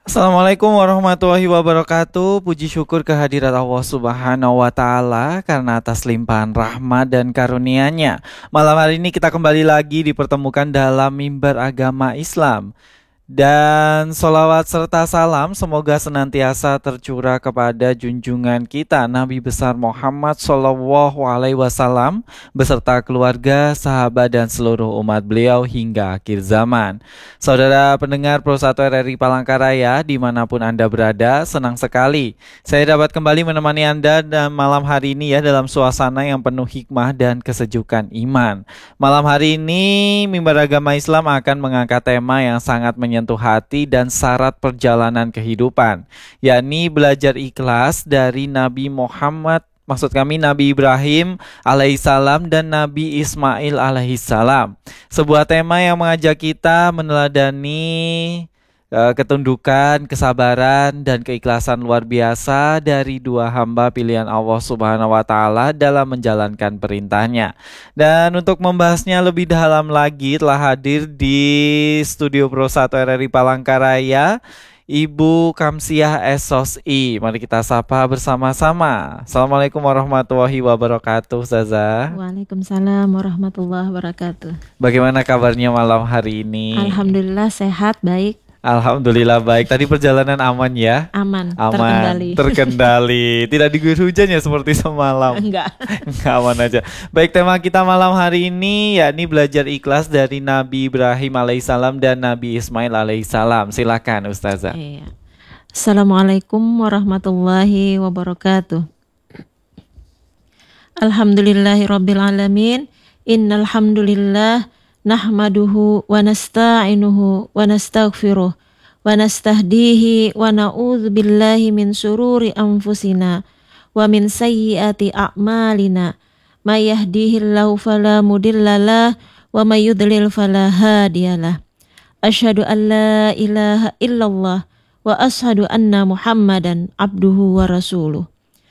Assalamualaikum warahmatullahi wabarakatuh. Puji syukur kehadirat Allah Subhanahu wa taala karena atas limpahan rahmat dan karunia-Nya. Malam hari ini kita kembali lagi dipertemukan dalam mimbar agama Islam. Dan solawat serta salam semoga senantiasa tercurah kepada junjungan kita Nabi besar Muhammad Sallallahu Alaihi Wasallam beserta keluarga, sahabat dan seluruh umat beliau hingga akhir zaman. Saudara pendengar Pro 1 RRI Palangkaraya dimanapun Anda berada, senang sekali saya dapat kembali menemani Anda dan malam hari ini ya dalam suasana yang penuh hikmah dan kesejukan iman. Malam hari ini mimbar agama Islam akan mengangkat tema yang sangat menyentuh hati dan syarat perjalanan kehidupan, yakni belajar ikhlas dari Nabi Muhammad, maksud kami Nabi Ibrahim alaihissalam dan Nabi Ismail alaihissalam. Sebuah tema yang mengajak kita meneladani ketundukan, kesabaran, dan keikhlasan luar biasa dari dua hamba pilihan Allah Subhanahu wa taala dalam menjalankan perintahnya. Dan untuk membahasnya lebih dalam lagi telah hadir di studio Pro 1 RRI Palangkaraya Ibu Kamsiah SOSI. Mari kita sapa bersama-sama. Assalamualaikum warahmatullahi wabarakatuh, Ustazah. Waalaikumsalam warahmatullahi wabarakatuh. Bagaimana kabarnya malam hari ini? Alhamdulillah sehat, baik. Alhamdulillah baik. Tadi perjalanan aman ya? Aman, Aman, terkendali. Tidak diguyur hujan ya seperti semalam? Enggak. Enggak, aman aja. Baik, tema kita malam hari ini yakni belajar ikhlas dari Nabi Ibrahim alaihissalam dan Nabi Ismail alaihissalam. Silakan Ustazah. Iya. Assalamualaikum warahmatullahi wabarakatuh. Alhamdulillahirabbil alamin. Innal hamdulillah nahmaduhu wa nasta'inuhu wa nastaghfiruh wa nastahdihi wa na'udzu billahi min syururi anfusina wa min sayyiati a'malina may yahdihillahu fala mudhillalah wa may yudlil fala hadiyalah. Asyhadu an la ilaha illallah wa asyhadu anna Muhammadan abduhu wa rasuluh.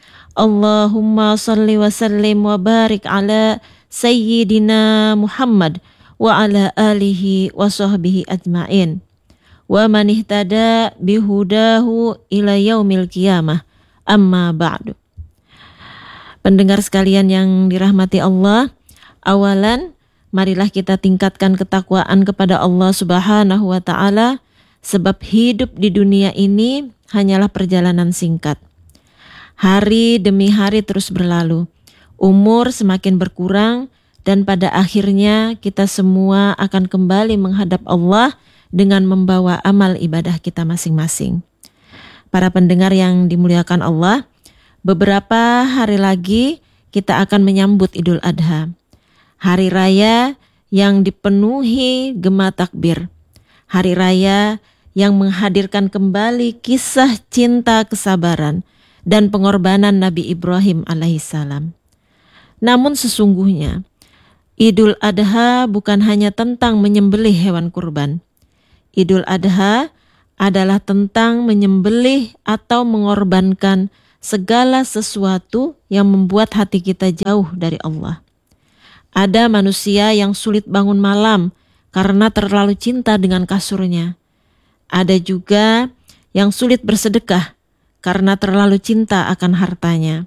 Allahumma salli wa sallim wa barik ala sayyidina Muhammad wa ala alihi wa sahbihi ajma'in wa man ihtada bihudahu ila yaumil qiyamah, amma ba'du. Pendengar sekalian yang dirahmati Allah, awalan marilah kita tingkatkan ketakwaan kepada Allah Subhanahu wa taala, sebab hidup di dunia ini hanyalah perjalanan singkat. Hari demi hari terus berlalu, umur semakin berkurang, dan pada akhirnya kita semua akan kembali menghadap Allah dengan membawa amal ibadah kita masing-masing. Para pendengar yang dimuliakan Allah, beberapa hari lagi kita akan menyambut Idul Adha. Hari raya yang dipenuhi gema takbir. Hari raya yang menghadirkan kembali kisah cinta, kesabaran, dan pengorbanan Nabi Ibrahim alaihissalam. Namun sesungguhnya Idul Adha bukan hanya tentang menyembelih hewan kurban. Idul Adha adalah tentang menyembelih atau mengorbankan segala sesuatu yang membuat hati kita jauh dari Allah. Ada manusia yang sulit bangun malam karena terlalu cinta dengan kasurnya. Ada juga yang sulit bersedekah karena terlalu cinta akan hartanya.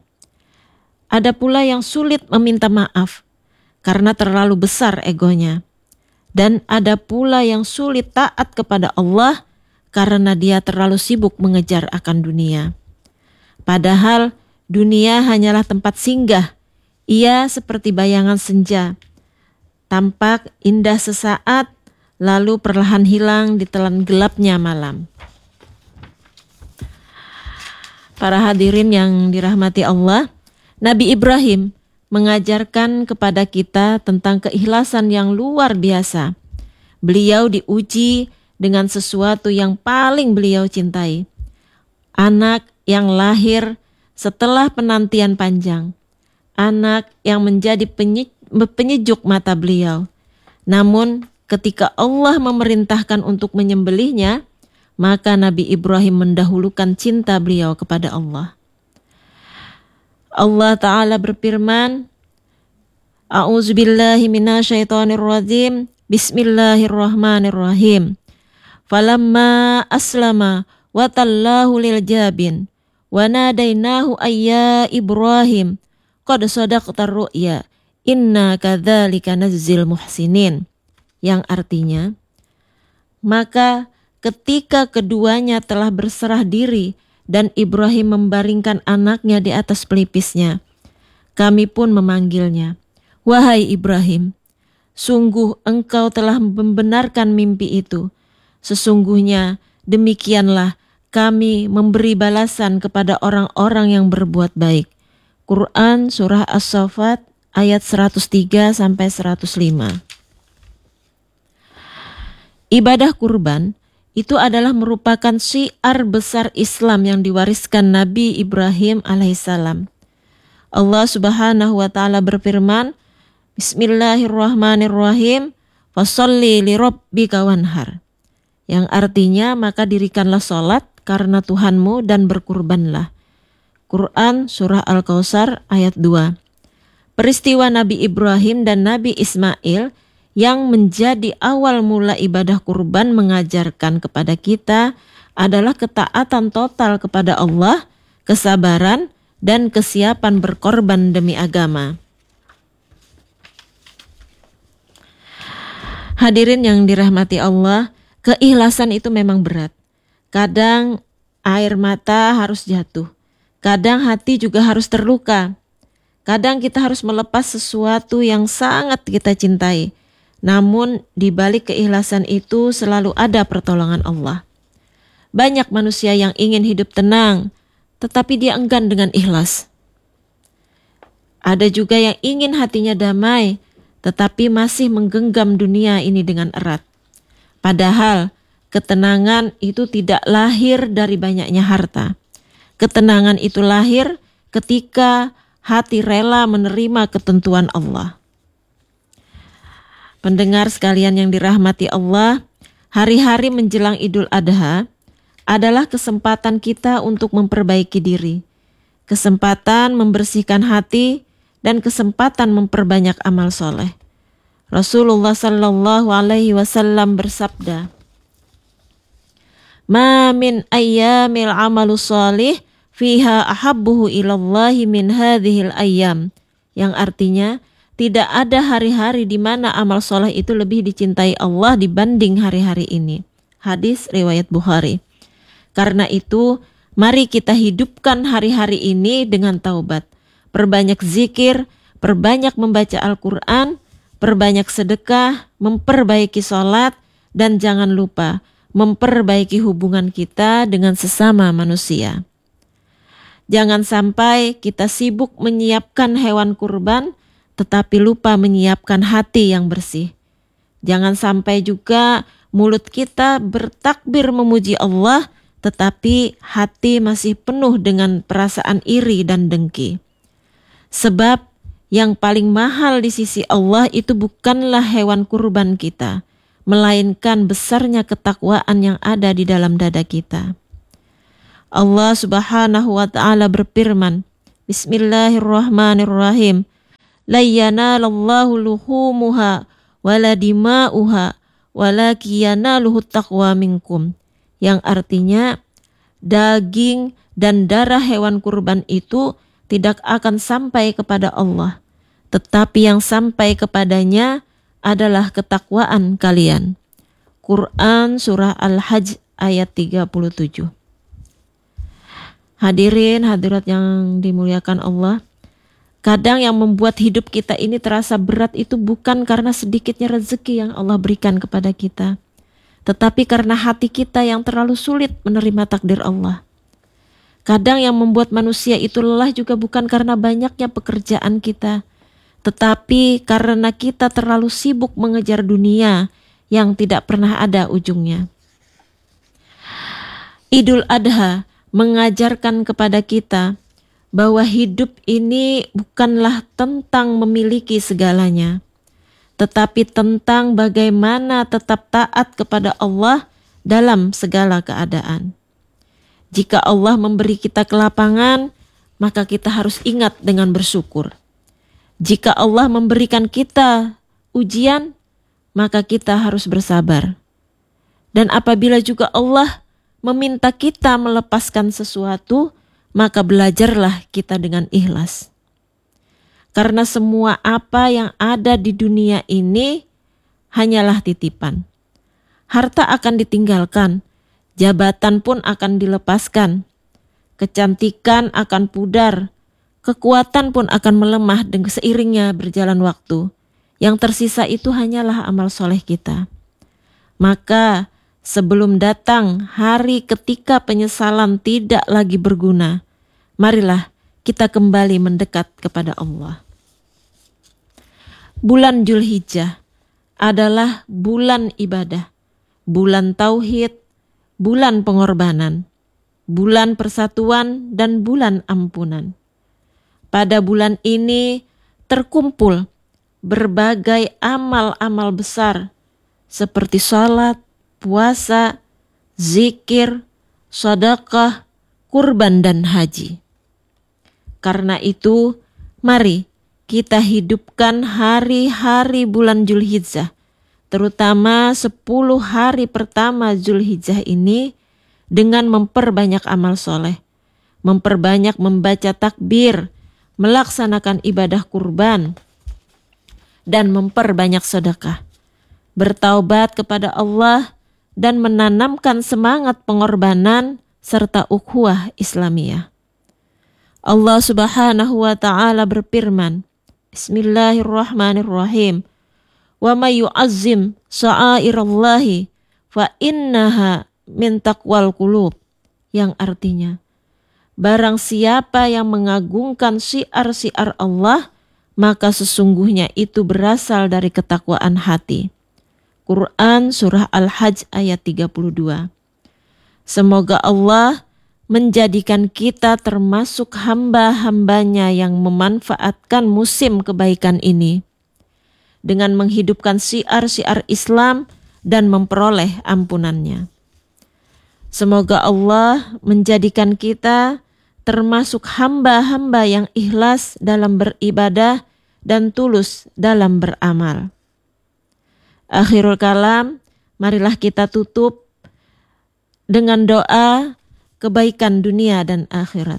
Ada pula yang sulit meminta maaf karena terlalu besar egonya. Dan ada pula yang sulit taat kepada Allah karena dia terlalu sibuk mengejar akan dunia. Padahal dunia hanyalah tempat singgah. Ia seperti bayangan senja, tampak indah sesaat, lalu perlahan hilang ditelan gelapnya malam. Para hadirin yang dirahmati Allah, Nabi Ibrahim mengajarkan kepada kita tentang keikhlasan yang luar biasa. Beliau diuji dengan sesuatu yang paling beliau cintai. Anak yang lahir setelah penantian panjang. Anak yang menjadi penyejuk mata beliau. Namun ketika Allah memerintahkan untuk menyembelihnya, maka Nabi Ibrahim mendahulukan cinta beliau kepada Allah. Allah Ta'ala berfirman, A'udzubillahi minasyaitonirrajim, Bismillahirrahmanirrahim. Falamma aslama wa tallahu lil jabin wa nadainahu ayya Ibrahim qad sadaqtar ru'ya inna kadzalika nazzil muhsinin, yang artinya, maka ketika keduanya telah berserah diri dan Ibrahim membaringkan anaknya di atas pelipisnya, kami pun memanggilnya, wahai Ibrahim, sungguh engkau telah membenarkan mimpi itu. Sesungguhnya demikianlah kami memberi balasan kepada orang-orang yang berbuat baik. Quran Surah As-Saffat ayat 103 sampai 105. Ibadah kurban itu adalah merupakan syiar besar Islam yang diwariskan Nabi Ibrahim alaihissalam. Allah Subhanahu wa taala berfirman, Bismillahirrahmanirrahim, fasholli lirabbika wanhar, yang artinya maka dirikanlah salat karena Tuhanmu dan berkurbanlah. Quran Surah Al-Kautsar ayat 2. Peristiwa Nabi Ibrahim dan Nabi Ismail yang menjadi awal mula ibadah kurban mengajarkan kepada kita adalah ketaatan total kepada Allah, kesabaran, dan kesiapan berkorban demi agama. Hadirin yang dirahmati Allah, keikhlasan itu memang berat. Kadang air mata harus jatuh, kadang hati juga harus terluka. Kadang kita harus melepas sesuatu yang sangat kita cintai. Namun di balik keikhlasan itu selalu ada pertolongan Allah. Banyak manusia yang ingin hidup tenang, tetapi dia enggan dengan ikhlas. Ada juga yang ingin hatinya damai, tetapi masih menggenggam dunia ini dengan erat. Padahal ketenangan itu tidak lahir dari banyaknya harta. Ketenangan itu lahir ketika hati rela menerima ketentuan Allah. Pendengar sekalian yang dirahmati Allah, hari-hari menjelang Idul Adha adalah kesempatan kita untuk memperbaiki diri, kesempatan membersihkan hati, dan kesempatan memperbanyak amal soleh. Rasulullah Sallallahu Alaihi Wasallam bersabda, "Ma min ayyamil amalu solih fiha ahabbuhu ilallahi min hadhil ayyam," yang artinya tidak ada hari-hari di mana amal soleh itu lebih dicintai Allah dibanding hari-hari ini. Hadis riwayat Bukhari. Karena itu, mari kita hidupkan hari-hari ini dengan taubat. Perbanyak zikir, perbanyak membaca Al-Quran, perbanyak sedekah, memperbaiki sholat, dan jangan lupa memperbaiki hubungan kita dengan sesama manusia. Jangan sampai kita sibuk menyiapkan hewan kurban, tetapi lupa menyiapkan hati yang bersih. Jangan sampai juga mulut kita bertakbir memuji Allah, tetapi hati masih penuh dengan perasaan iri dan dengki. Sebab yang paling mahal di sisi Allah itu bukanlah hewan kurban kita, melainkan besarnya ketakwaan yang ada di dalam dada kita. Allah Subhanahu wa taala berfirman, Bismillahirrahmanirrahim. La yanalallahu luhumuha wala dima'uha walaki yanaluhu taqwa minkum, yang artinya daging dan darah hewan kurban itu tidak akan sampai kepada Allah, tetapi yang sampai kepadanya adalah ketakwaan kalian. Quran Surah Al-Hajj ayat 37. Hadirin hadirat yang dimuliakan Allah, kadang yang membuat hidup kita ini terasa berat itu bukan karena sedikitnya rezeki yang Allah berikan kepada kita, tetapi karena hati kita yang terlalu sulit menerima takdir Allah. Kadang yang membuat manusia itu lelah juga bukan karena banyaknya pekerjaan kita, tetapi karena kita terlalu sibuk mengejar dunia yang tidak pernah ada ujungnya. Idul Adha mengajarkan kepada kita bahwa hidup ini bukanlah tentang memiliki segalanya, tetapi tentang bagaimana tetap taat kepada Allah dalam segala keadaan. Jika Allah memberi kita kelapangan, maka kita harus ingat dengan bersyukur. Jika Allah memberikan kita ujian, maka kita harus bersabar. Dan apabila juga Allah meminta kita melepaskan sesuatu, maka belajarlah kita dengan ikhlas. Karena semua apa yang ada di dunia ini hanyalah titipan. Harta akan ditinggalkan, jabatan pun akan dilepaskan, kecantikan akan pudar, kekuatan pun akan melemah dengan seiringnya berjalan waktu. Yang tersisa itu hanyalah amal soleh kita. Maka sebelum datang hari ketika penyesalan tidak lagi berguna, marilah kita kembali mendekat kepada Allah. Bulan Zulhijjah adalah bulan ibadah, bulan tauhid, bulan pengorbanan, bulan persatuan, dan bulan ampunan. Pada bulan ini terkumpul berbagai amal-amal besar seperti salat, puasa, zikir, sedekah, kurban, dan haji. Karena itu, mari kita hidupkan hari-hari bulan Zulhijjah, terutama 10 hari pertama Zulhijjah ini dengan memperbanyak amal soleh, memperbanyak membaca takbir, melaksanakan ibadah kurban, dan memperbanyak sedekah, bertaubat kepada Allah, dan menanamkan semangat pengorbanan serta ukhuwah Islamiyah. Allah Subhanahu wa ta'ala berfirman, Bismillahirrahmanirrahim. Wa may yu'azzim sha'airallahi fa innaha min taqwal qulub. Yang artinya, barang siapa yang mengagungkan syiar-syiar Allah, maka sesungguhnya itu berasal dari ketakwaan hati. Quran Surah Al-Hajj ayat 32. Semoga Allah menjadikan kita termasuk hamba-hambanya yang memanfaatkan musim kebaikan ini dengan menghidupkan syiar-syiar Islam dan memperoleh ampunannya. Semoga Allah menjadikan kita termasuk hamba-hamba yang ikhlas dalam beribadah dan tulus dalam beramal. Akhirul kalam, marilah kita tutup dengan doa kebaikan dunia dan akhirat.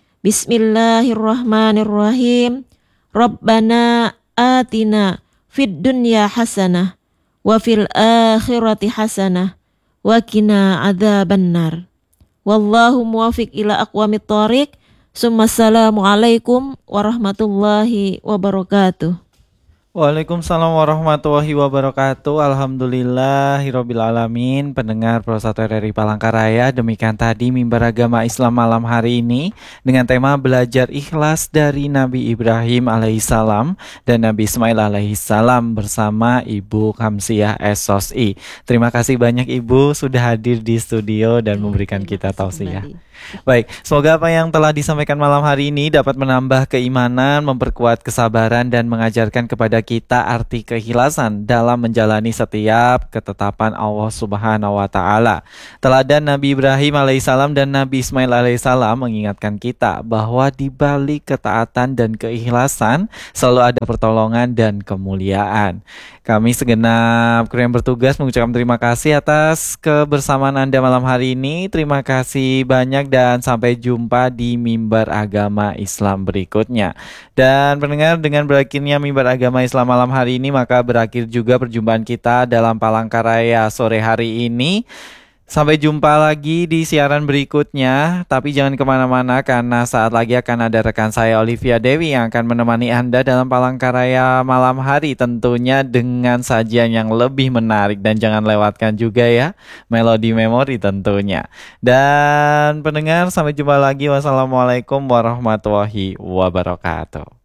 Bismillahirrahmanirrahim. Rabbana atina fid dunya hasanah wa fil akhirati hasanah wa qina adzabannar. Wallahu muwaffiq ila aqwamit thoriq. Assalamualaikum warahmatullahi wabarakatuh. Waalaikumsalam warahmatullahi wabarakatuh. Alhamdulillahirabbil alamin. Pendengar Pro 1 RRI Palangkaraya, demikian tadi Mimbar Agama Islam malam hari ini dengan tema belajar ikhlas dari Nabi Ibrahim alaihissalam dan Nabi Ismail alaihissalam bersama Ibu Kamsiah SOSI. Terima kasih banyak Ibu sudah hadir di studio dan memberikan kita tausiah. Baik, semoga apa yang telah disampaikan malam hari ini dapat menambah keimanan, memperkuat kesabaran, dan mengajarkan kepada kita arti keikhlasan dalam menjalani setiap ketetapan Allah Subhanahu wa Ta'ala. Teladan Nabi Ibrahim alaihissalam dan Nabi Ismail alaihissalam mengingatkan kita bahwa di balik ketaatan dan keikhlasan selalu ada pertolongan dan kemuliaan. Kami segenap kru yang bertugas mengucapkan terima kasih atas kebersamaan Anda malam hari ini. Terima kasih banyak dan sampai jumpa di Mimbar Agama Islam berikutnya. Dan pendengar, dengan berakhirnya Mimbar Agama Islam malam hari ini, maka berakhir juga perjumpaan kita dalam Palangkaraya sore hari ini. Sampai jumpa lagi di siaran berikutnya. Tapi jangan kemana-mana karena saat lagi akan ada rekan saya Olivia Dewi yang akan menemani Anda dalam Palangkaraya malam hari, tentunya dengan sajian yang lebih menarik. Dan jangan lewatkan juga ya Melodi Memori tentunya. Dan pendengar, sampai jumpa lagi. Wassalamualaikum warahmatullahi wabarakatuh.